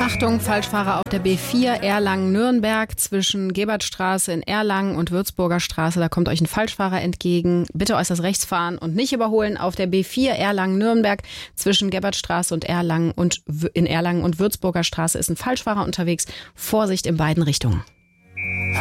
Achtung, Falschfahrer auf der B4 Erlangen-Nürnberg zwischen Gebertstraße in Erlangen und Würzburger Straße. Da kommt euch ein Falschfahrer entgegen. Bitte äußerst rechts fahren und nicht überholen auf der B4 Erlangen-Nürnberg zwischen Gebertstraße und Erlangen und in Erlangen und Würzburger Straße ist ein Falschfahrer unterwegs. Vorsicht in beiden Richtungen.